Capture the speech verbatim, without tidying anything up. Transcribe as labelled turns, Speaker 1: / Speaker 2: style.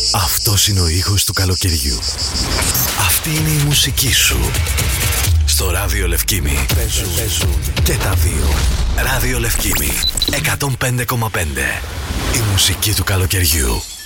Speaker 1: Αυτός είναι ο ήχος του καλοκαιριού. Αυτή είναι η μουσική σου. Στο Ράδιο Λευκήμι παίζουν, παίζουν και τα δύο. Ράδιο Λευκήμι εκατόν πέντε κόμμα πέντε. Η μουσική του καλοκαιριού.